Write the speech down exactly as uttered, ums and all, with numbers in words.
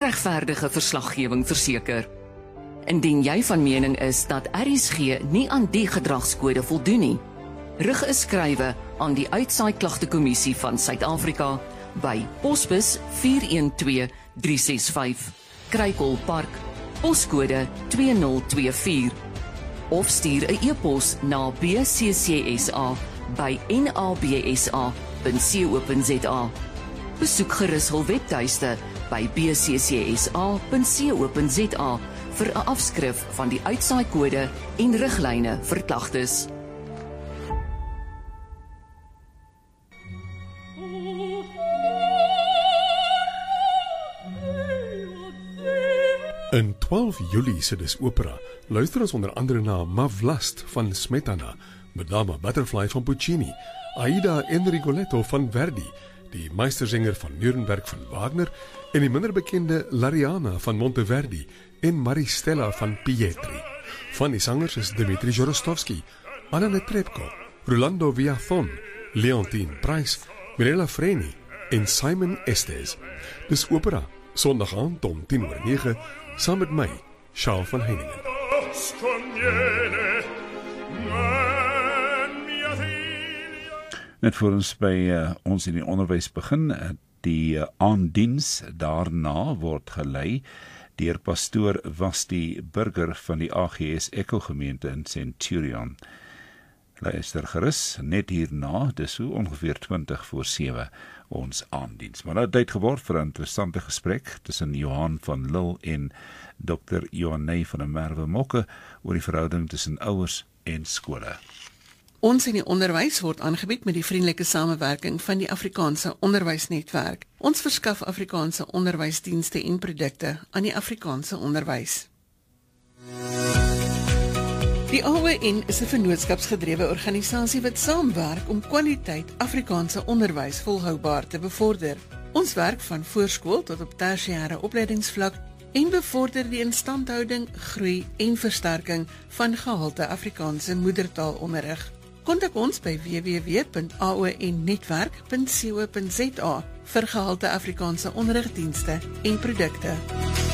regverdige verslaggewing verseker. Indien jy van mening is dat R S G nie aan die gedragskode voldoen nie, rig 'n skrywe aan die Uitsaai Klagtekommissie van Suid-Afrika by Posbus vier een twee drie ses vyf, Kruikolpark, poskode twee nul twee vier, of stuur 'n e-pos na b c c s a by n a b s a punt co punt z a. Besoek gerus hul webtuiste by b c c s a punt co punt z a vir 'n afskrif van die uitsaaikode en riglyne vir klagtes. In twaalf Julie se Dis Opera luister ons onder andere na Mavlast van Smetana, Madama Butterfly van Puccini, Aida en Rigoletto van Verdi, die Meistersinger van Nuremberg van Wagner en die minder bekende L'Arianna van Monteverdi en Maristella van Pietri. Van die sangers is Dmitri Jorostovsky, Anna Netrebko, Rolando Villazón, Leontine Price, Mirella Freni en Simon Estes. Dis Opera, Sondag aand om tien oor nege, saam met my, Charles van Heiningen. Net voor ons by uh, ons in die onderwys begin, uh, die uh, aandiens daarna word gelei deur pastoor Wasti Burger van die A G S Echo gemeente in Centurion. Luister gerus, net hierna, dis so ongeveer twintig voor sewe, ons aandiens. Maar nou het tyd geword vir 'n interessante gesprek tussen Johan van Lille en dokter Johanne van der Merwe Mokke oor die verhouding tussen ouers en skole. Ons in die onderwys word aangebied met die vriendelike samewerking van die Afrikaanse Onderwysnetwerk. Ons verskaf Afrikaanse onderwysdienste en produkte aan die Afrikaanse onderwys. Die A O N is 'n vennootskapsgedrewe organisasie wat saamwerk om kwaliteit Afrikaanse onderwys volhoubaar te bevorder. Ons werk van voorskool tot op tersiêre opleidingsvlak en bevorder die instandhouding, groei en versterking van gehalte Afrikaanse moedertaalonderrig. Kontak ons by w w w punt a o n netwerk punt co punt z a vir gehalte Afrikaanse onderrigdienste en produkte.